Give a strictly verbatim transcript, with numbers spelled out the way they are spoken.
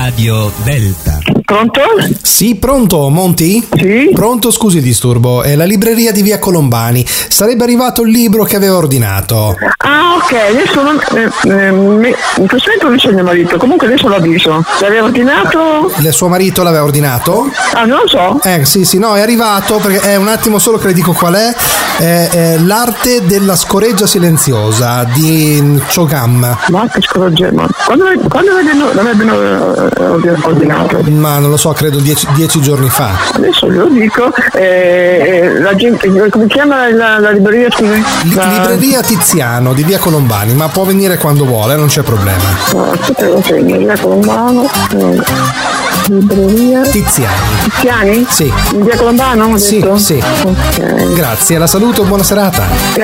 Radio Delta. Pronto? Sì, pronto, Monti? Sì. Pronto, scusi il disturbo, è la libreria di via Colombani. Sarebbe arrivato il libro che aveva ordinato. Ah, ok, adesso non, eh, eh, me- in questo momento non c'è mio marito, comunque adesso lo avviso. L'aveva ordinato? Il suo marito l'aveva ordinato? Ah, non lo so. Eh, sì, sì, no, è arrivato, perché è un attimo solo che le dico qual è. È, è L'arte della scoreggia silenziosa di Chogam. Ma che scoraggiamo. Quando, quando l'avrebbero eh, ordinato? Ma non lo so, credo dieci, dieci giorni fa. Adesso glielo dico. Eh, la gente, come si chiama la, la libreria? Scusi? Li- La... Libreria Tiziano di via Colombani, ma può venire quando vuole, non c'è problema. No, aspetta, lo segno, via Colombano. Eh, libreria Tiziani. Tiziani? Sì. In via Colombano? Ho Sì, detto? sì. Ok. Grazie, la saluto, buona serata.